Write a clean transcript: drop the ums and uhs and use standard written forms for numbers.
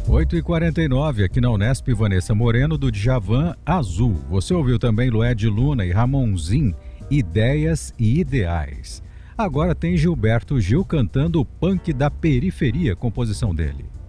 8h49, aqui na Unesp, Vanessa Moreno, do Djavan, Azul. Você ouviu também Lued Luna e Ramonzin, Ideias e Ideais. Agora tem Gilberto Gil cantando o Punk da Periferia, composição dele.